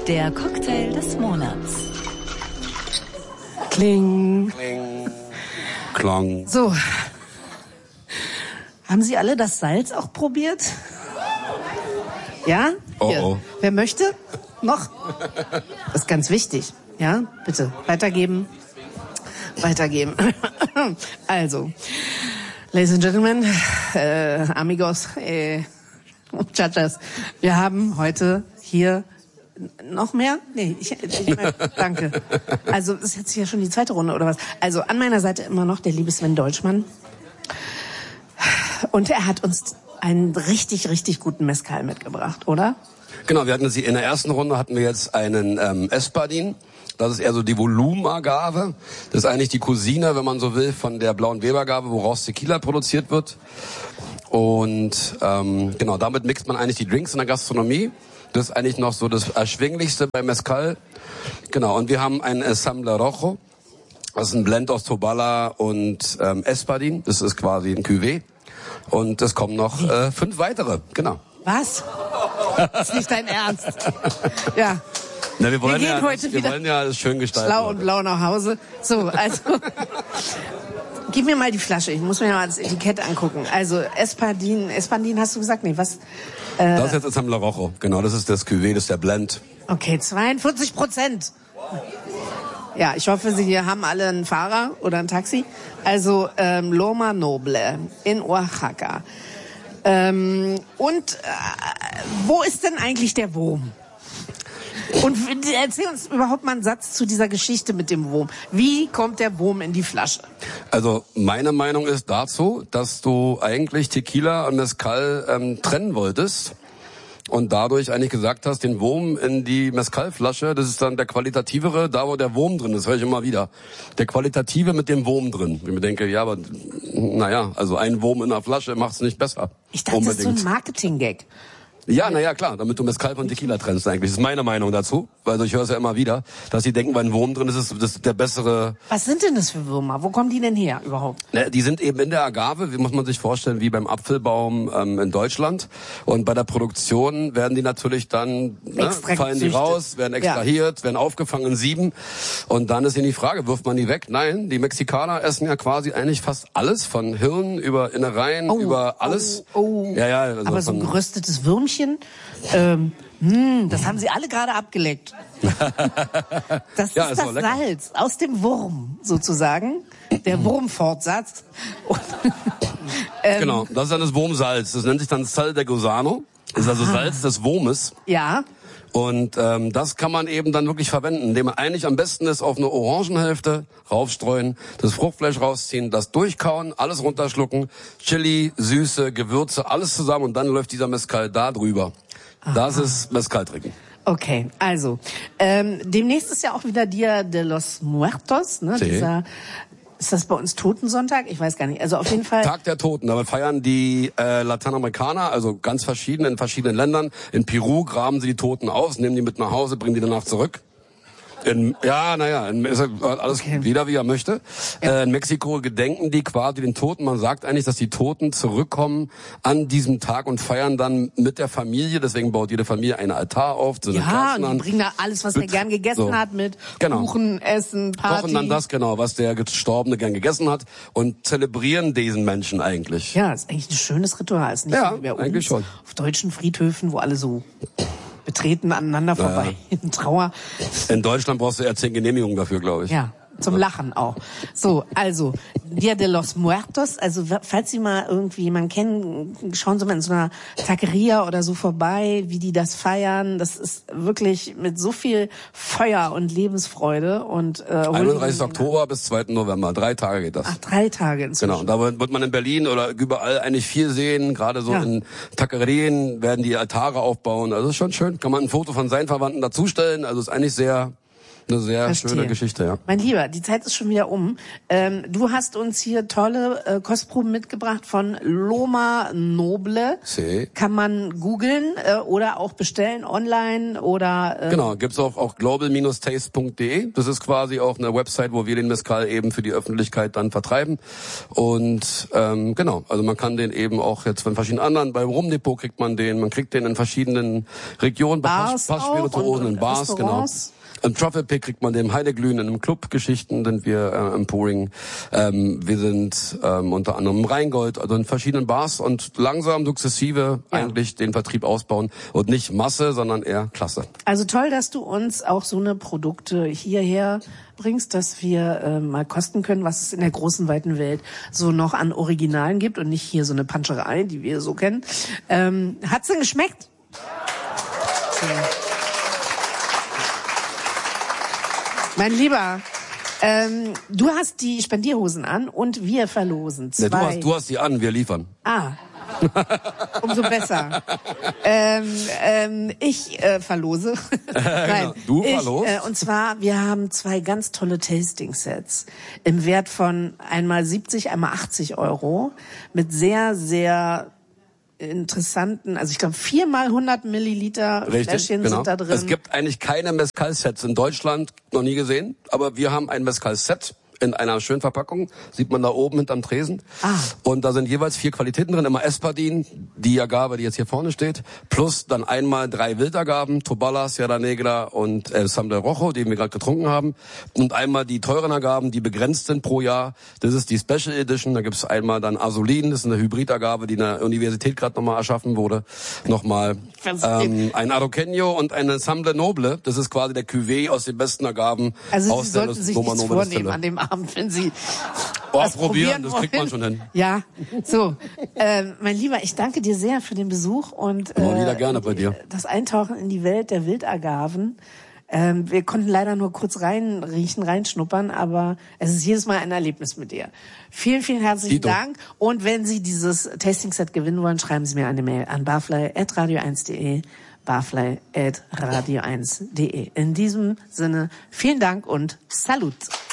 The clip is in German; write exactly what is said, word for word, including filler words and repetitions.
Der Cocktail des Monats. Kling. Kling. Klang. So. Haben Sie alle das Salz auch probiert? Ja? Oh, Hier. oh. Wer möchte? Noch? Das ist ganz wichtig. Ja? Bitte. Weitergeben. Weitergeben. Also. Ladies and Gentlemen, äh, amigos, äh, muchachas, wir haben heute hier noch mehr? Nee, ich, ich danke. Also, das ist jetzt hier schon die zweite Runde, oder was? Also, an meiner Seite immer noch der liebe Sven Deutschmann. Und er hat uns einen richtig, richtig guten Mezcal mitgebracht, oder? Genau, wir hatten sie in der ersten Runde hatten wir jetzt einen ähm, Espadin. Das ist eher so die Volumenagave. Das ist eigentlich die Cousine, wenn man so will, von der blauen Weberagave, woraus Tequila produziert wird. Und ähm, genau, damit mixt man eigentlich die Drinks in der Gastronomie. Das ist eigentlich noch so das Erschwinglichste bei Mezcal. Genau, und wir haben ein Ensemble Rojo. Das ist ein Blend aus Tobala und ähm, Espadin. Das ist quasi ein Cuvée. Und es kommen noch äh, fünf weitere, genau. Was? Das ist nicht dein Ernst. Ja. Na, wir wollen wir gehen ja, heute wir wieder wollen ja das schön gestalten. Schlau und blau nach Hause. So, also gib mir mal die Flasche. Ich muss mir mal das Etikett angucken. Also Espadin, Espadin hast du gesagt? Nee, was? Äh, Das ist jetzt Ensemble Rojo. Genau, das ist das Cuvée, das ist der Blend. Okay, zweiundvierzig Prozent. Ja, ich hoffe, Sie haben alle einen Fahrer oder ein Taxi. Also ähm, Loma Noble in Oaxaca. Ähm, und äh, wo ist denn eigentlich der Wurm? Und erzähl uns überhaupt mal einen Satz zu dieser Geschichte mit dem Wurm. Wie kommt der Wurm in die Flasche? Also meine Meinung ist dazu, dass du eigentlich Tequila und Mezcal ähm, trennen wolltest. Und dadurch eigentlich gesagt hast, den Wurm in die Mezcalflasche, das ist dann der qualitativere, da wo der Wurm drin ist, höre ich immer wieder. Der qualitative mit dem Wurm drin. Ich mir denke, ja, aber naja, also ein Wurm in der Flasche macht's nicht besser. Ich dachte, unbedingt. Das ist so ein Marketing-Gag. Ja, naja, klar, damit du Mezcal von Tequila trennst eigentlich. Das ist meine Meinung dazu, weil ich höre es ja immer wieder, dass sie denken, weil ein Wurm drin ist, ist das der bessere... Was sind denn das für Würmer? Wo kommen die denn her überhaupt? Ne, die sind eben in der Agave, wie muss man sich vorstellen, wie beim Apfelbaum ähm, in Deutschland. Und bei der Produktion werden die natürlich dann, ne, fallen die raus, werden extrahiert, ja. werden aufgefangen in Sieben. Und dann ist ihnen die Frage, wirft man die weg? Nein, die Mexikaner essen ja quasi eigentlich fast alles, von Hirn über Innereien, oh, über alles. Oh, oh. Ja, ja, also aber so ein geröstetes Würmchen, ähm, mh, das haben sie alle gerade abgeleckt. Das ja, ist, ist das Salz aus dem Wurm sozusagen, der Wurmfortsatz. ähm, genau, das ist dann das Wurmsalz. Das nennt sich dann Sal de Gusano. Das ist also Aha. Salz des Wurmes. Ja. Und ähm, das kann man eben dann wirklich verwenden, indem man eigentlich am besten ist auf eine Orangenhälfte raufstreuen, das Fruchtfleisch rausziehen, das durchkauen, alles runterschlucken, Chili, Süße, Gewürze, alles zusammen und dann läuft dieser Mezcal da drüber. Aha. Das ist Mezcal trinken. Okay, also ähm, demnächst ist ja auch wieder Dia de los Muertos, ne? Sí. Dieser, ist das bei uns Totensonntag? Ich weiß gar nicht. Also auf jeden Fall. Tag der Toten. Damit feiern die äh, Lateinamerikaner, also ganz verschieden in verschiedenen Ländern. In Peru graben sie die Toten aus, nehmen die mit nach Hause, bringen die danach zurück. In, ja, naja, ist alles okay. Jeder wie er möchte. Ja. Äh, in Mexiko gedenken die quasi den Toten. Man sagt eigentlich, dass die Toten zurückkommen an diesem Tag und feiern dann mit der Familie. Deswegen baut jede Familie einen Altar auf. So ja, und die bringen da alles, was der gern gegessen so. hat, mit genau. Kuchen, Essen, Party. Kochen dann das, genau, was der Gestorbene gern gegessen hat und zelebrieren diesen Menschen eigentlich. Ja, ist eigentlich ein schönes Ritual. Ist nicht ja, so wie bei uns eigentlich schon. Auf deutschen Friedhöfen, wo alle so betreten aneinander vorbei ja. in Trauer. In Deutschland brauchst du eher zehn Genehmigungen dafür, glaube ich. Ja, zum Lachen auch. So, also Dia de los Muertos, also falls Sie mal irgendwie jemanden kennen, schauen Sie mal in so einer Taqueria oder so vorbei, wie die das feiern. Das ist wirklich mit so viel Feuer und Lebensfreude. Und äh, einunddreißigsten Oktober bis zweiten November, drei Tage geht das. Ach, drei Tage inzwischen. Genau, und da wird man in Berlin oder überall eigentlich viel sehen. Gerade so ja. in Taquerien werden die Altare aufbauen. Also ist schon schön. Kann man ein Foto von seinen Verwandten dazustellen. Also ist eigentlich sehr... eine sehr Verstehe. schöne Geschichte, ja. Mein Lieber, die Zeit ist schon wieder um. Ähm, du hast uns hier tolle äh, Kostproben mitgebracht von Loma Noble. Sí. Kann man googeln äh, oder auch bestellen online oder... Äh Genau, gibt's auch, auch global Bindestrich taste Punkt de. Das ist quasi auch eine Website, wo wir den Mezcal eben für die Öffentlichkeit dann vertreiben. Und ähm, genau, also man kann den eben auch jetzt von verschiedenen anderen, beim Rumdepot kriegt man den, man kriegt den in verschiedenen Regionen, bei Bars Passspirituosen, in Bars, genau. Im Truffle Pick kriegt man den Heideglühen in einem Club. Geschichten sind wir äh, im Pouring. Ähm, wir sind ähm, unter anderem im Rheingold, also in verschiedenen Bars und langsam, sukzessive ja. eigentlich den Vertrieb ausbauen und nicht Masse, sondern eher Klasse. Also toll, dass du uns auch so eine Produkte hierher bringst, dass wir äh, mal kosten können, was es in der großen, weiten Welt so noch an Originalen gibt und nicht hier so eine Panscherei, die wir so kennen. Ähm, hat's denn geschmeckt? Okay. Mein Lieber, ähm, du hast die Spendierhosen an und wir verlosen zwei. Ja, du, hast, du hast die an, wir liefern. Ah, umso besser. ähm, ähm, ich äh, verlose. Nein, du ich, verlost? Äh, und zwar, wir haben zwei ganz tolle Tasting-Sets im Wert von einmal siebzig, einmal achtzig Euro mit sehr, sehr interessanten, also ich glaube viermal hundert Milliliter Richtig, Fläschchen genau. sind da drin. Es gibt eigentlich keine Mezcal-Sets in Deutschland, noch nie gesehen, aber wir haben ein Mezcal-Set in einer schönen Verpackung, sieht man da oben hinterm Tresen. Ah. Und da sind jeweils vier Qualitäten drin, immer Espadin, die Agave, die jetzt hier vorne steht, plus dann einmal drei Wildagaven, Tobala, Sierra Negra und El Sam del Rojo, die wir gerade getrunken haben, und einmal die teuren Agaven, die begrenzt sind pro Jahr. Das ist die Special Edition, da gibt's einmal dann Azulin, das ist eine Hybrid-Agave, die in der Universität gerade nochmal erschaffen wurde. Nochmal ähm, ein Aroqueño und ein Ensemble Noble, das ist quasi der Cuvée aus den besten Agaven. Also aus Sie der sollten sich Loma nichts Noble vornehmen Distille. an dem Abend, wenn Sie Oh, was probieren, probieren das kriegt man wollen. schon hin. Ja, so. Ähm, mein Lieber, ich danke dir sehr für den Besuch und Immer wieder äh, gerne bei dir. das Eintauchen in die Welt der Wildagaven. Ähm, wir konnten leider nur kurz reinriechen, reinschnuppern, aber es ist jedes Mal ein Erlebnis mit dir. Vielen, vielen herzlichen Dito. Dank. Und wenn Sie dieses Tasting-Set gewinnen wollen, schreiben Sie mir eine Mail an barfly at radio eins punkt de, barfly at radio eins punkt de. In diesem Sinne, vielen Dank und Salut!